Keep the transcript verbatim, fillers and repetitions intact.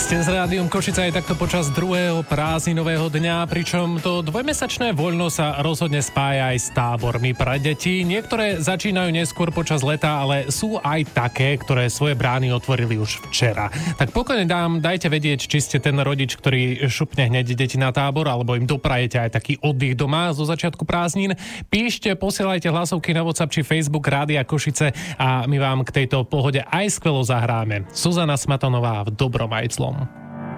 Ste s Rádiom Košice aj takto počas druhého prázdninového dňa, pričom to dvojmesačné voľno sa rozhodne spája aj s tábormi pre deti. Niektoré začínajú neskôr počas leta, ale sú aj také, ktoré svoje brány otvorili už včera. Tak pokojne dám, dajte vedieť, či ste ten rodič, ktorý šupne hneď deti na tábor, alebo im doprajete aj taký oddych doma zo začiatku prázdnin. Píšte, posielajte hlasovky na WhatsApp či Facebook Rádia Košice a my vám k tejto pohode aj skvelo zahráme. Zuzana Smatanová v dobrom aj zlom.